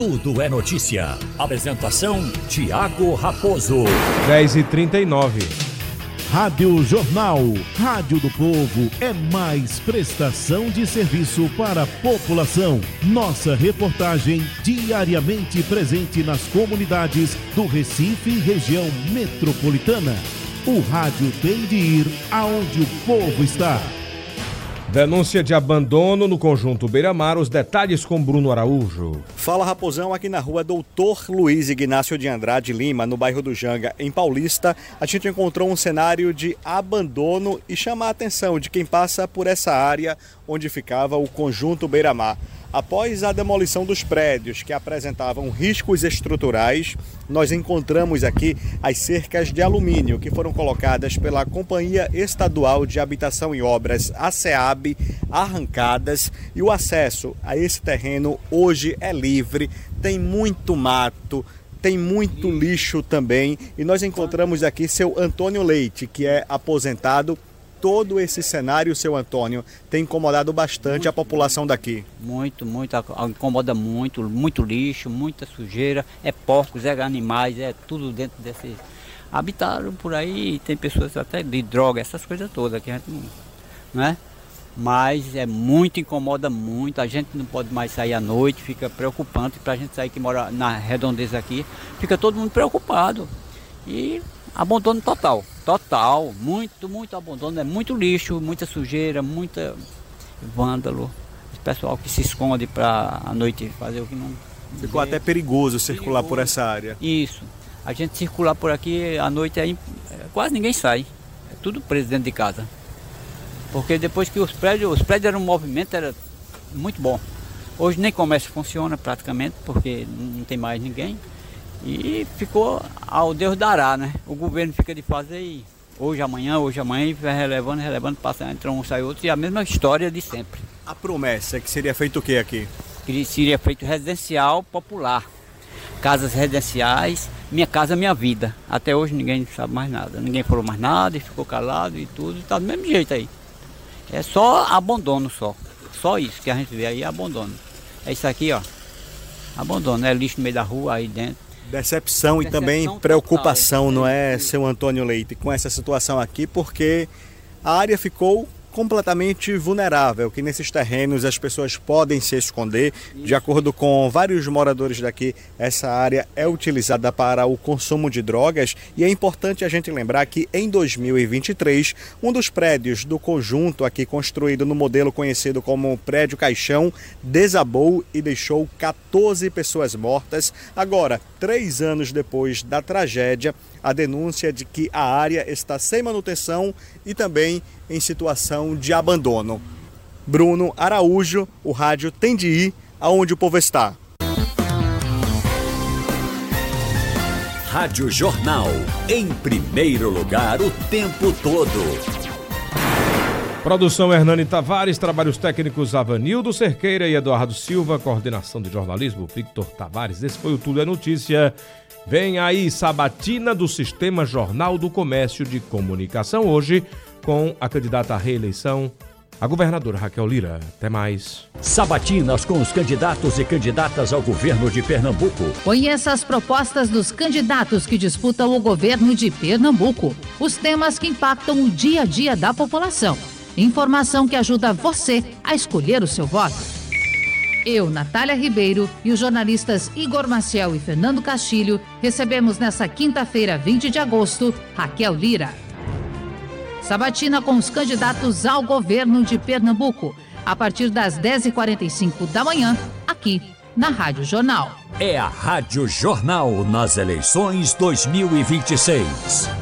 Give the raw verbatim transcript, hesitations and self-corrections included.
Tudo é notícia. Apresentação, Tiago Raposo. dez e trinta e nove. Rádio Jornal, Rádio do Povo, é mais prestação de serviço para a população. Nossa reportagem diariamente presente nas comunidades do Recife e região metropolitana. O rádio tem de ir aonde o povo está. Denúncia de abandono no conjunto Beira-Mar, os detalhes com Bruno Araújo. Fala Raposão, aqui na rua Doutor Luiz Ignácio de Andrade Lima, no bairro do Janga, em Paulista, a gente encontrou um cenário de abandono e chama a atenção de quem passa por essa área onde ficava o conjunto Beira-Mar. Após a demolição dos prédios que apresentavam riscos estruturais, nós encontramos aqui as cercas de alumínio que foram colocadas pela Companhia Estadual de Habitação e Obras, a SEAB, arrancadas, e o acesso a esse terreno hoje é livre, tem muito mato, tem muito lixo também, e nós encontramos aqui seu Antônio Leite, que é aposentado. Todo esse cenário, seu Antônio, tem incomodado bastante muito, a população daqui. Muito, muito, incomoda muito, muito lixo, muita sujeira, é porcos, é animais, é tudo dentro desse... Habitaram por aí, tem pessoas até de droga, essas coisas todas que a gente não... Né? Mas é muito, incomoda muito, a gente não pode mais sair à noite, fica preocupante, para a gente sair que mora na redondeza aqui, fica todo mundo preocupado. E abandono total, total, muito, muito abandono, é muito lixo, muita sujeira, muita vândalo, o pessoal que se esconde para a noite fazer o que não... Ficou até perigoso circular perigoso. Por essa área. Isso, a gente circular por aqui à noite, aí quase ninguém sai, é tudo preso dentro de casa. Porque depois que os prédios, os prédios eram um movimento, era muito bom. Hoje nem comércio funciona praticamente, porque não tem mais ninguém. E ficou ao Deus dará, né? O governo fica de fazer e hoje, amanhã, hoje, amanhã, e vai relevando, relevando, passa, entra um, sai outro, e a mesma história de sempre. A promessa é que seria feito o que aqui? Que seria feito residencial popular, casas residenciais, minha casa, minha vida. Até hoje ninguém sabe mais nada, ninguém falou mais nada e ficou calado e tudo, e tá do mesmo jeito aí. É só abandono só, só isso que a gente vê aí, abandono. É isso aqui, ó, abandono, é lixo no meio da rua, aí dentro. Decepção, Decepção e também preocupação, total, não é, seu Antônio Leite, com essa situação aqui, porque a área ficou completamente vulnerável, que nesses terrenos as pessoas podem se esconder. De acordo com vários moradores daqui, essa área é utilizada para o consumo de drogas, e é importante a gente lembrar que em dois mil e vinte e três, um dos prédios do conjunto aqui construído no modelo conhecido como Prédio Caixão desabou e deixou quatorze pessoas mortas. Agora, três anos depois da tragédia, a denúncia de que a área está sem manutenção e também em situação de abandono. Bruno Araújo, o rádio tem de ir aonde o povo está. Rádio Jornal, em primeiro lugar o tempo todo. Produção Hernani Tavares, trabalhos técnicos Avanildo Cerqueira e Eduardo Silva, coordenação de jornalismo Victor Tavares. Esse foi o Tudo é Notícia. Vem aí sabatina do Sistema Jornal do Comércio de Comunicação, hoje com a candidata à reeleição, a governadora Raquel Lira. Até mais. Sabatinas com os candidatos e candidatas ao governo de Pernambuco. Conheça as propostas dos candidatos que disputam o governo de Pernambuco. Os temas que impactam o dia a dia da população. Informação que ajuda você a escolher o seu voto. Eu, Natália Ribeiro, e os jornalistas Igor Maciel e Fernando Castilho recebemos nesta quinta-feira, vinte de agosto, Raquel Lira. Sabatina com os candidatos ao governo de Pernambuco, a partir das dez e quarenta e cinco da manhã, aqui na Rádio Jornal. É a Rádio Jornal nas eleições dois mil e vinte e seis.